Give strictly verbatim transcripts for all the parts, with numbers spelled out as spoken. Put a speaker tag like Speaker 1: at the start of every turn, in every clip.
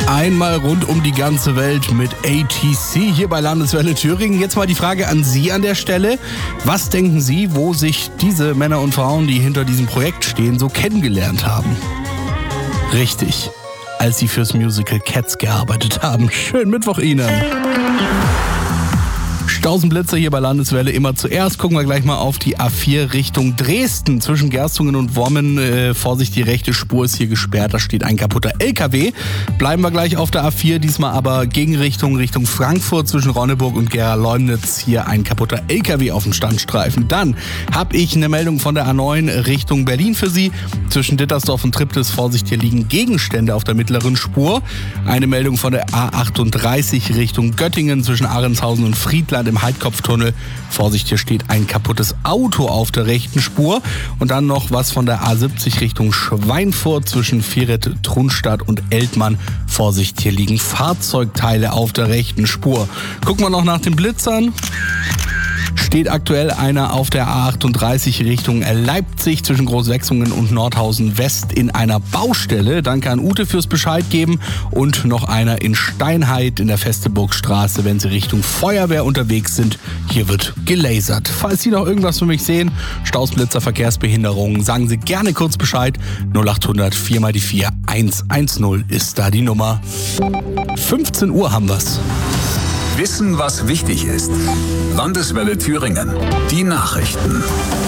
Speaker 1: Einmal rund um die ganze Welt mit A T C hier bei Landeswelle Thüringen. Jetzt mal die Frage an Sie an der Stelle. Was denken Sie, wo sich diese Männer und Frauen, die hinter diesem Projekt stehen, so kennengelernt haben? Richtig, als sie fürs Musical Cats gearbeitet haben. Schönen Mittwoch Ihnen. Stausenblitzer hier bei Landeswelle immer zuerst. Gucken wir gleich mal auf die A vier Richtung Dresden. Zwischen Gerstungen und Wormen, äh, Vorsicht, die rechte Spur ist hier gesperrt. Da steht ein kaputter L K W. Bleiben wir gleich auf der A vier, diesmal aber Gegenrichtung Richtung Frankfurt. Zwischen Ronneburg und Gera-Leumnitz hier ein kaputter L K W auf dem Standstreifen. Dann habe ich eine Meldung von der A neun Richtung Berlin für Sie. Zwischen Dittersdorf und Triptis, Vorsicht, hier liegen Gegenstände auf der mittleren Spur. Eine Meldung von der A achtunddreißig Richtung Göttingen zwischen Ahrendshausen und Friedland im Heidkopftunnel. Vorsicht, hier steht ein kaputtes Auto auf der rechten Spur. Und dann noch was von der A siebzig Richtung Schweinfurt zwischen Vieret, Trunstadt und Eltmann. Vorsicht, hier liegen Fahrzeugteile auf der rechten Spur. Gucken wir noch nach den Blitzern. Steht aktuell einer auf der A achtunddreißig Richtung Leipzig zwischen Großwechsungen und Nordhausen West in einer Baustelle. Danke an Ute fürs Bescheid geben. Und noch einer in Steinheit in der Festeburgstraße, wenn Sie Richtung Feuerwehr unterwegs sind. Hier wird gelasert. Falls Sie noch irgendwas für mich sehen, Stausblitzer, Verkehrsbehinderungen, sagen Sie gerne kurz Bescheid. null achthundert vier mal die vier hundertzehn ist da die Nummer. fünfzehn Uhr haben wir's.
Speaker 2: Wissen, was wichtig ist. Landeswelle Thüringen. Die Nachrichten.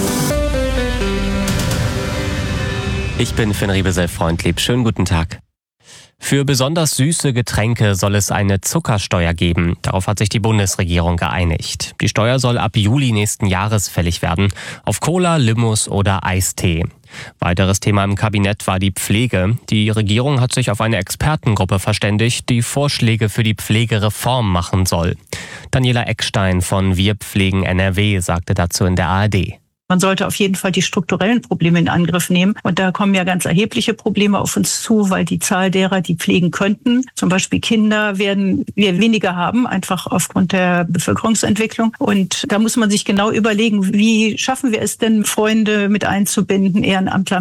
Speaker 3: Ich bin Finn Riebesell-Freundlieb. Schönen guten Tag. Für besonders süße Getränke soll es eine Zuckersteuer geben. Darauf hat sich die Bundesregierung geeinigt. Die Steuer soll ab Juli nächsten Jahres fällig werden. Auf Cola, Limos oder Eistee. Weiteres Thema im Kabinett war die Pflege. Die Regierung hat sich auf eine Expertengruppe verständigt, die Vorschläge für die Pflegereform machen soll. Daniela Eckstein von Wir pflegen N R W sagte dazu in der A R D.
Speaker 4: Man sollte auf jeden Fall die strukturellen Probleme in Angriff nehmen. Und da kommen ja ganz erhebliche Probleme auf uns zu, weil die Zahl derer, die pflegen könnten, zum Beispiel Kinder, werden wir weniger haben, einfach aufgrund der Bevölkerungsentwicklung. Und da muss man sich genau überlegen, wie schaffen wir es denn, Freunde mit einzubinden, Ehrenamtler